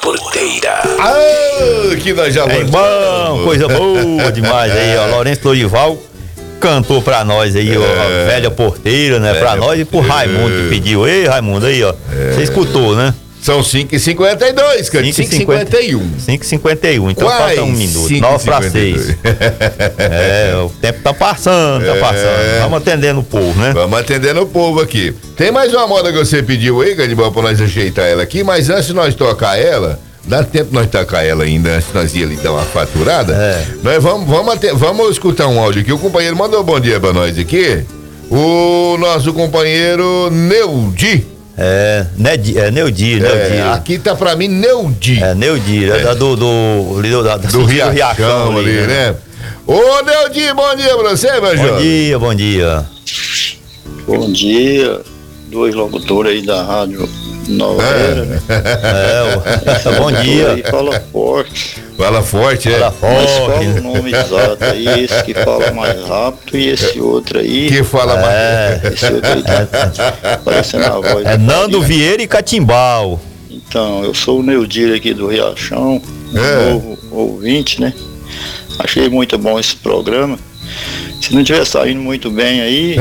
Porteira. Que nós já É bom, coisa boa demais aí, ó. Lourenço Lorival cantou pra nós aí, ó, a velha porteira, né? Pra nós e pro Raimundo que pediu. Ei, Raimundo, aí, ó. Você escutou, né? São 5h52, cara. 5h51. 5h51, então falta um minuto. 9:06. O tempo tá passando, Vamos atendendo o povo, né? Vamos atendendo o povo aqui. Tem mais uma moda que você pediu aí, Canibal, pra nós ajeitar ela aqui, mas antes de nós tocar ela, dá tempo de nós tocar ela ainda, antes de nós ir ali dar uma faturada. Nós vamos escutar um áudio aqui. O companheiro mandou um bom dia pra nós aqui. O nosso companheiro Neudi. Neudi. Aqui tá pra mim Neudi. Neudi, do Riachão ali, né? Ô Neudi, bom dia pra você, meu jovem. Bom dia. Bom dia, dois locutores aí da Rádio Nova Era, né? Bom dia. Aí fala forte. Fala forte, Fala Mas forte. qual o nome exato aí? Esse que fala mais rápido e esse outro aí. Que fala mais. Esse outro aí tá parecendo a voz. Nando Vieira e Catimbau. Então, eu sou o Neudir aqui do Riachão, novo ouvinte, né? Achei muito bom esse programa. Se não estiver saindo muito bem aí,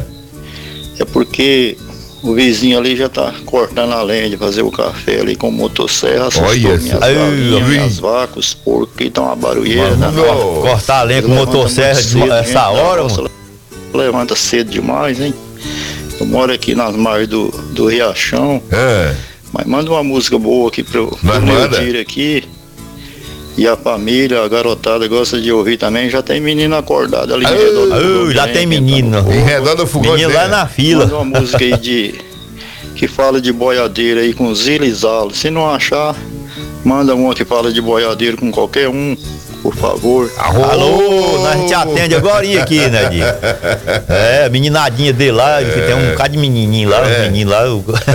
é porque o vizinho ali já tá cortando a lenha de fazer o café ali com motosserra. Olha, minhas vacas, os porcos que estão uma barulheira. Cortar a lenha com motosserra essa hora, mano. Levanta cedo demais, hein? Eu moro aqui nas margens do Riachão. Mas manda uma música boa aqui pro Neudir aqui. E a família, a garotada gosta de ouvir também. Já tem menino acordado ali em redor do fogão. Já tem menino. Em redor do fogão. Menino lá na fila. Manda uma música aí que fala de boiadeiro aí com Zila e Zala. Se não achar, manda uma que fala de boiadeiro com qualquer um, por favor. Alô, nós te atende agora aqui, né, Di? Meninadinha dele lá, que tem um bocado de menininho lá, os meninos lá.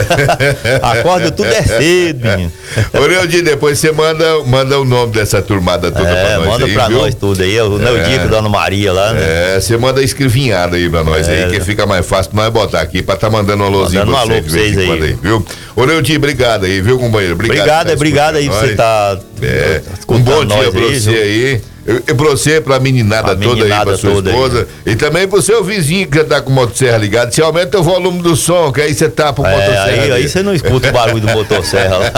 Acorda tudo cedo, menino. Ô, Neudi, depois você manda o nome dessa turmada toda pra nós. Manda aí, pra viu? nós tudo aí, o Neudi com a Dona Maria lá, né? Você manda escrevinhada aí pra nós aí, que fica mais fácil pra nós botar aqui, pra tá mandando um alôzinho pra vocês aí, viu? Ô, Neudi, obrigado aí, viu, companheiro? Obrigado aí, você tá um bom dia pra você aí. E pra você, pra meninada toda aí, pra sua esposa. E também pro seu vizinho que já tá com o motosserra ligado. Você aumenta o volume do som, que aí você tapa o motosserra. Aí você não escuta o barulho do motosserra lá.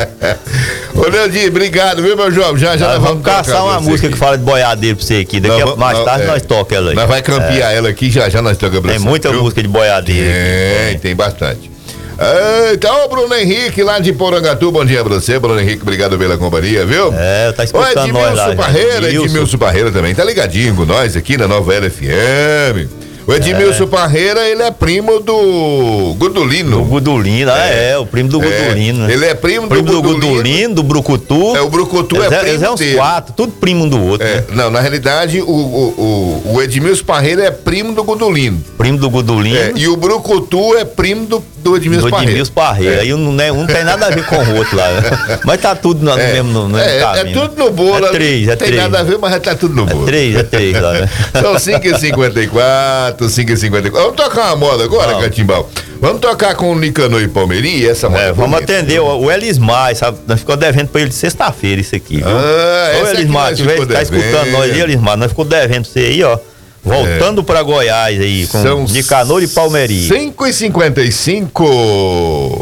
Ô, Neudi, obrigado, viu, meu jovem? Já nós vamos caçar uma música que fala de boiadeiro pra você aqui. Mais tarde nós toca ela aí. Nós vai campear ela aqui, já nós tocamos pra você. Tem muita música de boiadeiro. Tem bastante. Então, o Bruno Henrique lá de Porangatu, bom dia pra você, Bruno Henrique, obrigado pela companhia, viu? Tá escutando nós lá. Edmilson Parreira também, tá ligadinho com nós aqui na Nova Era FM. O Edmilson Parreira, ele é primo do Gudulino. Do Gudulino, o primo do Gudulino. Ele é primo do Gudulino, do Brucutu. O Brucutu é primo eles uns 4, tudo primo um do outro. Né? Não, na realidade, o Edmilson Parreira é primo do Gudulino. Primo do Gudulino. E o Brucutu é primo do Edmilson Parreira. Edmilson Parreira. Aí um tem nada a ver com o outro lá. Mas tá tudo no mesmo caminho. É tudo no bolo. É 3. Tem nada a ver, mas tá tudo no bolo. É 3 lá, né? São 5h54, 5h54. Vamos tocar uma moda agora, Catimbau? Vamos tocar com o Nicanor e Palmeirinha, essa moda. Vamos atender o Elismar, sabe? Nós ficamos devendo pra ele de sexta-feira isso aqui, viu? Ô, Elismar, se tiver tá escutando nós aí, Elismar, nós ficamos devendo pra você aí, ó. Voltando pra Goiás aí, com Nicanor e Palmeirinha. 5h55.